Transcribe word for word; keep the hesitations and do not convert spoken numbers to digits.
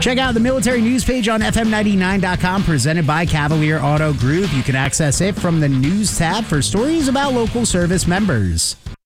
Check out the military news page on F M ninety-nine dot com, presented by Cavalier Auto Group. You can access it from the news tab for stories about local service members.